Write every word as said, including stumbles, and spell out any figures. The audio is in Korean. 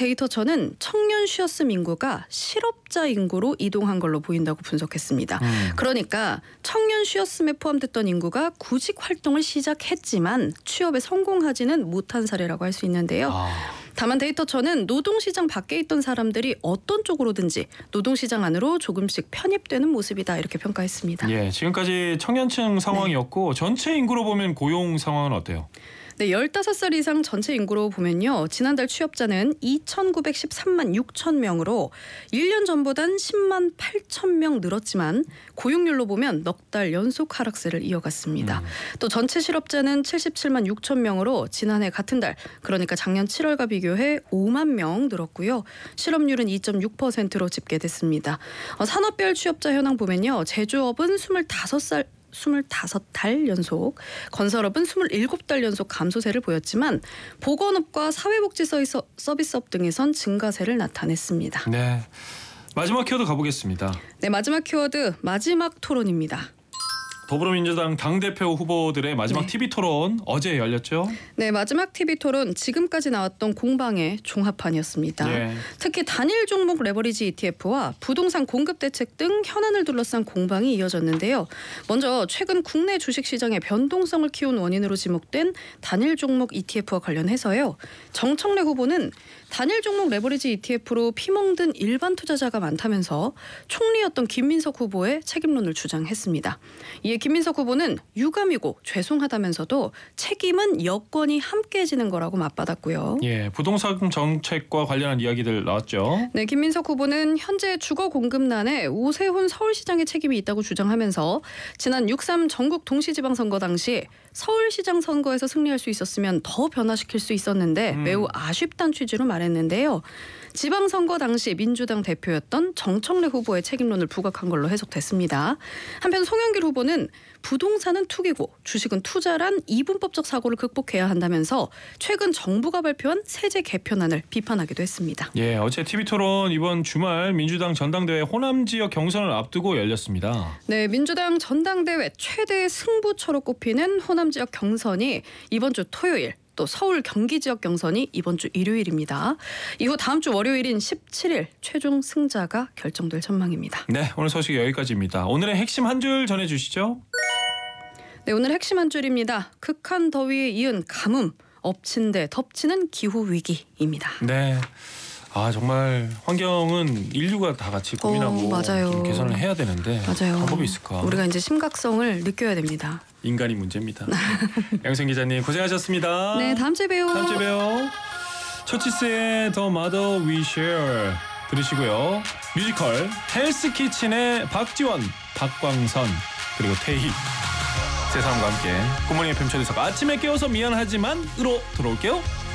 데이터처는 청년 쉬어씀 인구가 실업자 인구로 이동한 걸로 보인다고 분석했습니다. 음. 그러니까 청년 쉬어씀에 포함됐던 인구가 구직 활동을 시작했지만 취업에 성공하지는 못한 사례라고 할 수 있는데요. 아. 다만 데이터처는 노동시장 밖에 있던 사람들이 어떤 쪽으로든지 노동시장 안으로 조금씩 편입되는 모습이다 이렇게 평가했습니다. 예, 지금까지 청년층 상황이었고 네. 전체 인구로 보면 고용 상황은 어때요? 네, 열다섯 살 이상 전체 인구로 보면요. 지난달 취업자는 이천구백십삼만 육천 명으로 일 년 전보단 십만 팔천 명 늘었지만 고용률로 보면 넉 달 연속 하락세를 이어갔습니다. 음. 또 전체 실업자는 칠십칠만 육천 명으로 지난해 같은 달 그러니까 작년 칠월과 비교해 오만 명 늘었고요. 실업률은 이 점 육 퍼센트로 집계됐습니다. 어, 산업별 취업자 현황 보면요. 제조업은 스물다섯 살 스물다섯 달 연속, 건설업은 스물일곱 달 연속 감소세를 보였지만 보건업과 사회복지 서비스업 등에선 증가세를 나타냈습니다. 네, 마지막 키워드 가보겠습니다. 네, 마지막 키워드 마지막 토론입니다. 더불어민주당 당대표 후보들의 마지막 네. 티비 토론 어제 열렸죠? 네, 마지막 티비 토론 지금까지 나왔던 공방의 종합판이었습니다. 네. 특히 단일 종목 레버리지 이티에프와 부동산 공급 대책 등 현안을 둘러싼 공방이 이어졌는데요. 먼저 최근 국내 주식시장의 변동성을 키운 원인으로 지목된 단일 종목 이티에프와 관련해서요. 정청래 후보는 단일 종목 레버리지 이티에프로 피멍든 일반 투자자가 많다면서 총리였던 김민석 후보의 책임론을 주장했습니다. 이에 김민석 후보는 유감이고 죄송하다면서도 책임은 여권이 함께 지는 거라고 맞받았고요. 예, 부동산 정책과 관련한 이야기들 나왔죠. 네, 김민석 후보는 현재 주거 공급난에 오세훈 서울시장의 책임이 있다고 주장하면서 지난 육삼 전국 동시지방선거 당시 서울시장 선거에서 승리할 수 있었으면 더 변화시킬 수 있었는데 음. 매우 아쉽다는 취지로 말했는데요. 지방선거 당시 민주당 대표였던 정청래 후보의 책임론을 부각한 걸로 해석됐습니다. 한편 송영길 후보는 부동산은 투기고 주식은 투자란 이분법적 사고를 극복해야 한다면서 최근 정부가 발표한 세제 개편안을 비판하기도 했습니다. 예, 어제 티비 토론 이번 주말 민주당 전당대회 호남 지역 경선을 앞두고 열렸습니다. 네, 민주당 전당대회 최대 승부처로 꼽히는 호남 지역 경선이 이번 주 토요일 또 서울 경기 지역 경선이 이번 주 일요일입니다. 이후 다음 주 월요일인 십칠 일 최종 승자가 결정될 전망입니다. 네, 오늘 소식 여기까지입니다. 오늘의 핵심 한 줄 전해주시죠. 네, 오늘 핵심 한 줄입니다. 극한 더위에 이은 가뭄, 엎친 데 덮치는 기후 위기입니다. 네. 아 정말 환경은 인류가 다 같이 고민하고 어, 맞아요. 좀 개선을 해야 되는데 맞아요. 방법이 있을까? 우리가 이제 심각성을 느껴야 됩니다. 인간이 문제입니다. 양승 기자님 고생하셨습니다. 네, 다음 주에 봬요. 다음 주에 봬요. 초치스의 The Mother We Share 들으시고요. 뮤지컬 헬스 키친의 박지원, 박광선 그리고 태희 세 사람과 함께 굿모닝 에프엠 초대석 아침에 깨워서 미안하지만 으로 들어올게요.